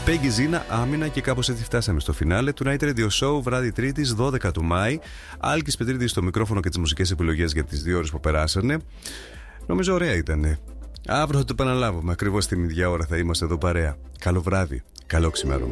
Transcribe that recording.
Peggy Zina, Άμυνα και κάπως έτσι φτάσαμε στο φινάλε του Night Radio Show, βράδυ Τρίτης, 12 του Μάη. Άλκης Πετρίδης στο μικρόφωνο και τις μουσικές επιλογές για τις 2 ώρες που περάσανε. Νομίζω ωραία ήτανε. Αύριο θα το επαναλάβουμε. Ακριβώς την ίδια ώρα θα είμαστε εδώ παρέα. Καλό βράδυ, καλό ξημέρωμα.